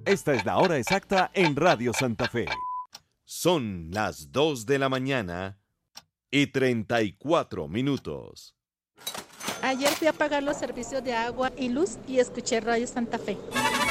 Esta es la hora exacta en Radio Santa Fe. Son las 2 de la mañana y 34 minutos. Ayer fui a pagar los servicios de agua y luz y escuché Radio Santa Fe.